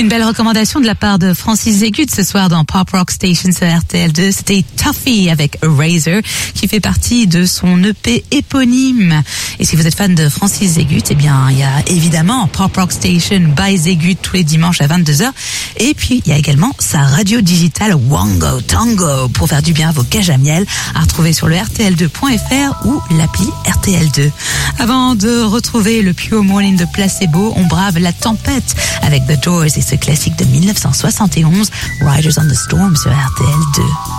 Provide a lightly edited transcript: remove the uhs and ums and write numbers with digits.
Une belle recommandation de la part de Francis Zégut ce soir dans Pop Rock Station sur RTL2. C'était Tuffy avec Eraser qui fait partie de son EP éponyme. Et si vous êtes fan de Francis Zégut, eh bien, il y a évidemment Pop Rock Station by Zégut tous les dimanches à 22h. Et puis, il y a également sa radio digitale Wango Tango pour faire du bien à vos cages à miel à retrouver sur le rtl2.fr ou l'appli RTL2. Avant de retrouver le Pure Morning de Placebo, on brave la tempête avec The Doors et ce classique de 1971, Riders on the Storm sur RTL2.